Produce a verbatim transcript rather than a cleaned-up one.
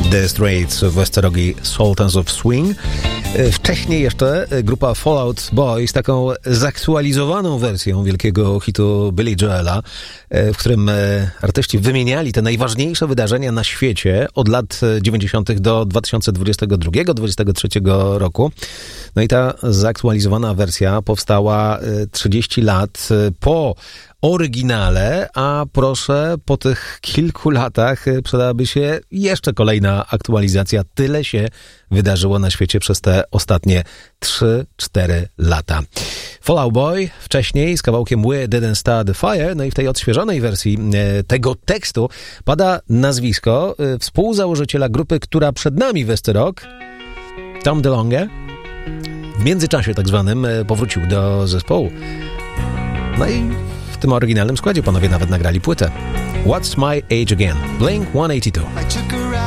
The Straits w Westerogii Sultans of Swing. Wcześniej jeszcze grupa Fall Out Boy z taką zaktualizowaną wersją wielkiego hitu Billy Joela, w którym artyści wymieniali te najważniejsze wydarzenia na świecie od lat dziewięćdziesiątych do dwa tysiące dwudziestego drugiego do dwudziestego trzeciego roku. No i ta zaktualizowana wersja powstała trzydzieści lat po oryginale, a proszę, po tych kilku latach przydałaby się jeszcze kolejna aktualizacja. Tyle się wydarzyło na świecie przez te ostatnie trzy cztery lata. Fall Out Boy wcześniej z kawałkiem We Didn't Start the Fire, no i w tej odświeżonej wersji tego tekstu pada nazwisko współzałożyciela grupy, która przed nami Westy Rock, Tom DeLonge. W międzyczasie tak zwanym powrócił do zespołu. No i w tym oryginalnym składzie panowie nawet nagrali płytę. What's My Age Again? Blink sto osiemdziesiąt dwa.